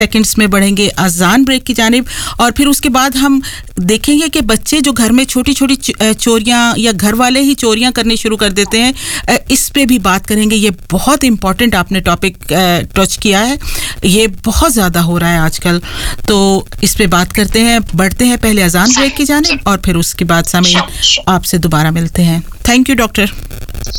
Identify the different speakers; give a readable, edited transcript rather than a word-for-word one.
Speaker 1: Seconds में बढ़ेंगे अजान ब्रेक की जानिब और फिर उसके बाद हम देखेंगे कि बच्चे जो घर में छोटी छोटी चोरियां या घर वाले ही चोरियां करनी शुरू कर देते हैं, इस पे भी बात करेंगे। ये बहुत इंपॉर्टेंट आपने टॉपिक टच किया है, ये बहुत ज़्यादा हो रहा है आजकल, तो इस पे बात करते हैं। बढ़ते हैं पहले अजान ब्रेक की जानिब और फिर उसके बाद समय आपसे दोबारा मिलते हैं। Thank you doctor.